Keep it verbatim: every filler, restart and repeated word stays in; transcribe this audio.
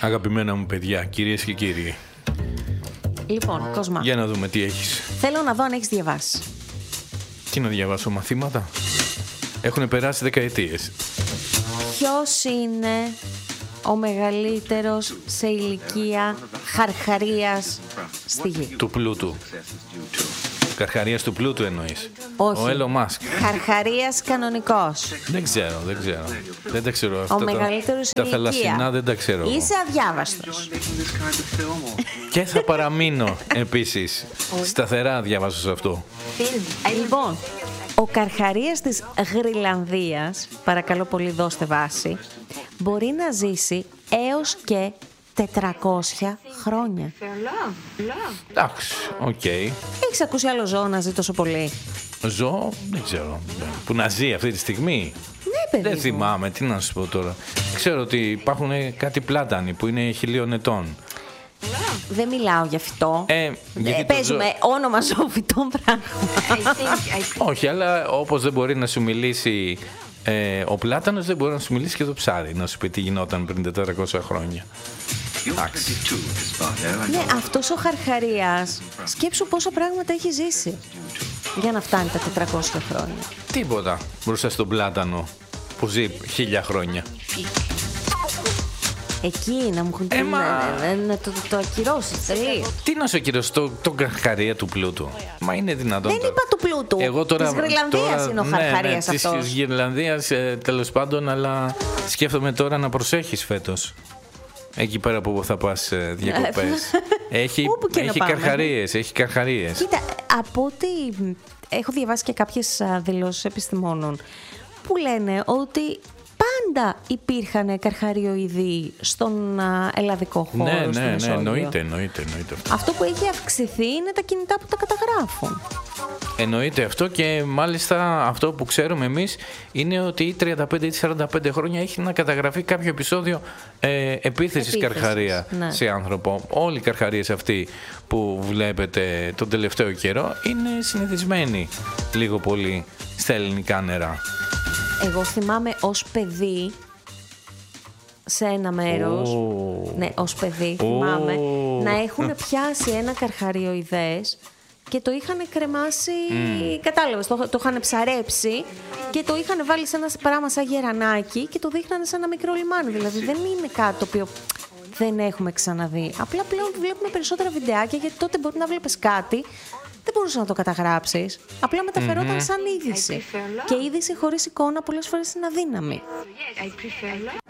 Αγαπημένα μου παιδιά, κυρίες και κύριοι. Λοιπόν, Κοσμά, Για να δούμε τι έχεις. θέλω να δω αν έχεις διαβάσει. Τι να διαβάσω, μαθήματα? Έχουν περάσει δεκαετίες. Ποιος είναι ο μεγαλύτερος σε ηλικία χαρχαρίας στη γη? Του πλούτου. Καρχαρίας του πλούτου εννοείς? Όχι. Ο Elon Musk. Χαρχαρίας κανονικός. Δεν ξέρω, δεν ξέρω. Δεν τα ξέρω αυτά. Ο μεγαλύτερος σε Τα ηλικία. θαλασσινά δεν τα ξέρω. εγώ. Είσαι αδιάβαστος. Και θα παραμείνω επίσης. Σταθερά διαβάζω σε αυτό. Λοιπόν, ο καρχαρίας της Γρυλανδίας, παρακαλώ πολύ δώστε βάση, μπορεί να ζήσει έως και τετρακόσια χρόνια. Εντάξει, οκ. Έχεις ακούσει άλλο ζώο να ζει τόσο πολύ? Ζω, δεν ξέρω. Που να ζει αυτή τη στιγμή. Ναι, παιδί Δεν μου. θυμάμαι, τι να σου πω τώρα. Ξέρω ότι υπάρχουν κάτι πλάτανοι που είναι χιλίων ετών. Δεν μιλάω για φυτό. Ε, γιατί Ε, το παίζουμε ζω- όνομα ζωοφυτών πράγμα. Όχι, αλλά όπως δεν μπορεί να σου μιλήσει ε, ο πλάτανος, δεν μπορεί να σου μιλήσει και το ψάρι. Να σου πει τι γινόταν πριν τετρακόσια χρόνια. Εντάξει. Ναι, αυτός ο χαρχαρίας, σκέψου πόσα πράγματα έχει ζήσει για να φτάνει τα τετρακόσια χρόνια. Τίποτα μπροστά στον πλάτανο που ζει χίλια χρόνια. Εκεί να μου Ε, μα- να, να, να το, το ακυρώσεις τελείως. Τι να σου ακυρώσω, το, το καρχαρία του πλούτου. Μα είναι δυνατόν. Δεν τώρα. είπα του πλούτου. Εγώ τώρα, Της Γρυλανδίας τώρα- είναι ο ναι, χαρχαρίας ναι, αυτός. Της Γρυλανδίας ε, τέλος πάντων, αλλά σκέφτομαι τώρα να προσέχεις φέτος. Εκεί πέρα που θα πας ε, διακοπές. έχει Όπου και να έχει πάμε. καρχαρίες, έχει καρχαρίες. Κοίτα, από ό,τι έχω διαβάσει και κάποιες α, δηλώσεις επιστημόνων που λένε ότι πάντα υπήρχαν καρχαριοειδή στον α, ελλαδικό χώρο, Ναι, στη ναι, ναι, Μεσόγειο. εννοείται, εννοείται, εννοείται αυτό. Αυτό που έχει αυξηθεί είναι τα κινητά που τα καταγράφουν. Εννοείται αυτό και μάλιστα αυτό που ξέρουμε εμείς είναι ότι ή τριάντα πέντε ή σαράντα πέντε χρόνια έχει να καταγραφεί κάποιο επεισόδιο ε, επίθεσης Επίθεσης, καρχαρία ναι. σε άνθρωπο. Όλοι οι καρχαρίες αυτοί που βλέπετε τον τελευταίο καιρό είναι συνηθισμένοι λίγο πολύ στα ελληνικά νερά. Εγώ θυμάμαι ως παιδί σε ένα μέρος, Ω. ναι, ως παιδί Ω. θυμάμαι, να έχουν πιάσει ένα καρχαριοειδές και το είχαν κρεμάσει, κατάλαβες, το, το είχαν ψαρέψει και το είχαν βάλει σε ένα πράγμα σαν γερανάκι και το δείχνανε σε ένα μικρό λιμάνι. Δηλαδή δεν είναι κάτι το οποίο δεν έχουμε ξαναδεί. Απλά πλέον βλέπουμε περισσότερα βιντεάκια, γιατί τότε μπορεί να βλέπεις κάτι, δεν μπορούσε να το καταγράψεις. Απλά μεταφερόταν σαν είδηση. Και είδηση χωρίς εικόνα πολλές φορές είναι αδύναμη.